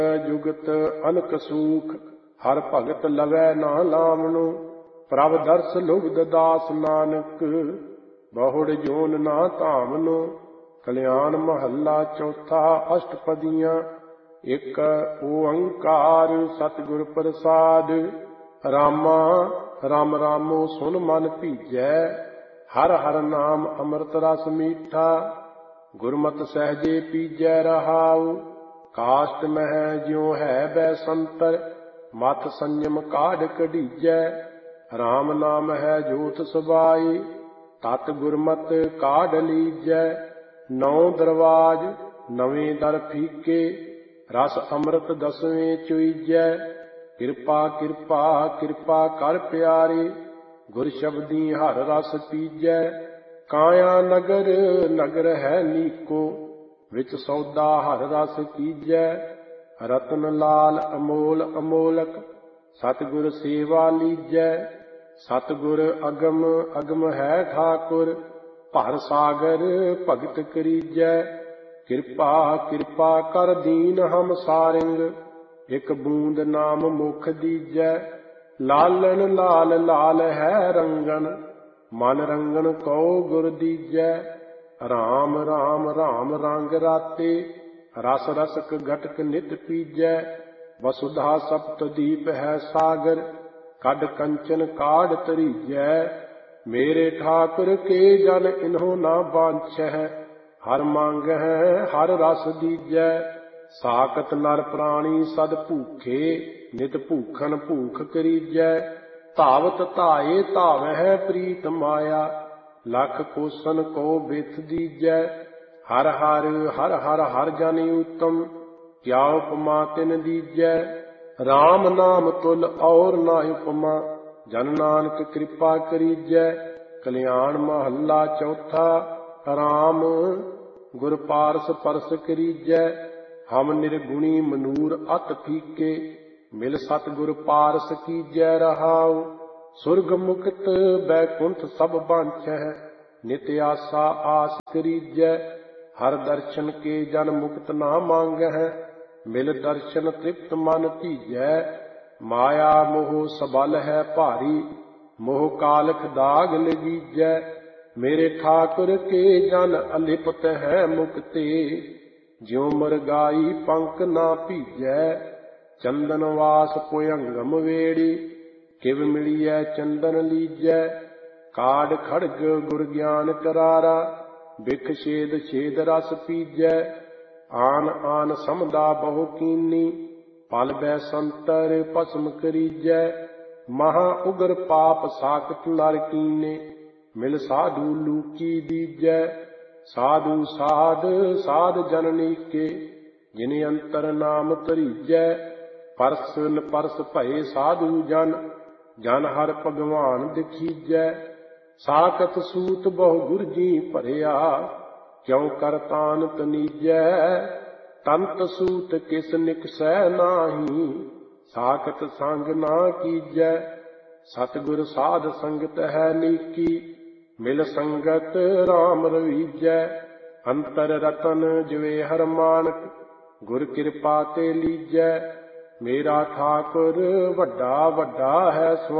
जुगत अनक सूख, हर भगत लवै ना लावणो। प्रभ दर्श लुब्ध दास नानक, बहुड़ जोन ना धामनो। कल्याण महला चौथा। अष्टपदियाँ। एक ओंकार सतगुर प्रसाद। रामा राम रामो सुन मन भीजै, हर हर नाम अमृत रस मीठा। गुरमत सहजे पीजै रहाउ, काष्ट मह ज्यों है बैसंतर। मत संयम काढ़ कढ़ीजै, राम नाम है जोत समाई। तत गुरमत काढ़ लीजै, नौ दरवाज नवें दर फीके। रस अमृत दसवें चुईजै, किरपा किरपा किरपा कर प्यारे। गुर शब्दी हर रस पीजै, काया नगर नगर है नीको। विच सौदा हर रस कीजै, रतन लाल अमोल अमोलक। सतगुर सेवा लीजै, सतगुर अगम अगम है ठाकुर। भर सागर भगत करीजै, किरपा किरपा कर दीन हम सारिंग। एक बूंद नाम मुख दीजै, लालन लाल लाल है रंगन। मन रंगन कौ गुर दीजै, राम राम राम रंग राते। रस रसक घटक नित पीजै, वसुधा सप्तदीप है सागर। कड कंचन काढ़ तरीजै, मेरे ठाकुर के जन इन्हों ना बांछै। हर मांग है हर रस दीजै, साकत नर प्राणी सद भूखे। नित भूखन भूख करीजै, धावत धाये धावै प्रीत माया। लख कोसन को बिथ दीजै, हर हर हर हर हर जन उत्तम। क्या उपमा तिन दीजै, राम नाम तुल और ना उपमा। जन नानक कृपा करीजै, कल्याण महला चौथा। राम गुर पारस परस करीजै, हम निर्गुणी मनूर अत फीके। मिल सतगुर पारस कीजै रहाउ, सुरग मुक्त बैकुंठ सब बांछै। नित आसा आस करीजै, हर दर्शन के जन मुक्त ना मांगै। मिल दर्शन तृप्त मन भीजै, माया मोह सबल है भारी। मोह कालख दाग लगीजै, मेरे ठाकुर के जन अलिपत है मुक्ते। ज्यों मरगाई पंख ना भीजै, चंदन वास पुयंगम वेड़ी। किव मिलियै चंदन लीजै, काढ़ खड़ग गुर ज्ञान करारा। बिख छेद छेद रस पीजै, आन आन समदा बहु कीनी। पल बैसंतर भस्म करीजै, महा उग्र पाप साकत नर कीने। मिल साधु लूकी दीजै, साधु साध साध जननी के। जिन अंतर नाम तरीजै, परसन परस भये साधु जन। जन हर भगवान दिखीजै, साकत सूत बहु गुर जी भरिया। क्यों कर तान तनीजै, तंत सूत किस निकसै नाही। साकत संग ना कीजै, सतगुर साध संगत है नीकी। मिल संगत राम रवीजै, अंतर रतन जिवे हर मानक। गुर कृपा ते लीजै, मेरा ठाकुर वड्डा वड्डा है।